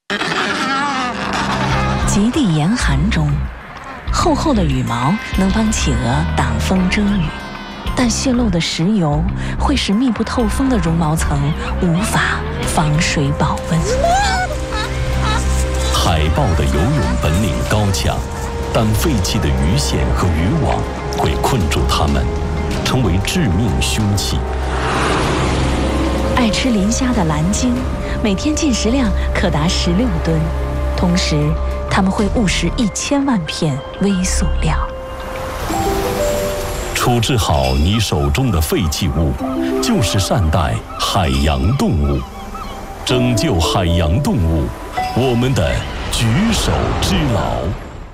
极地严寒中，厚厚的羽毛能帮企鹅挡风遮雨，但泄漏的石油会使密不透风的绒毛层无法防水保温。 海豹的游泳本领高强，但废弃的鱼线和渔网会困住它们，成为致命凶器。 爱吃磷虾的蓝鲸，每天进食量可达16吨，同时它们会误食1000万片微塑料。 处置好你手中的废弃物，就是善待海洋动物，拯救海洋动物，我们的举手之劳。